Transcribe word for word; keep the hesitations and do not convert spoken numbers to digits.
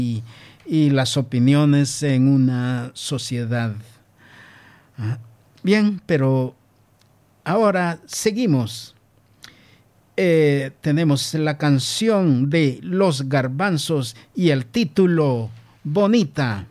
y, y las opiniones en una sociedad. Bien, pero ahora seguimos. Eh, tenemos la canción de Los Garbanzos y el título Bonita.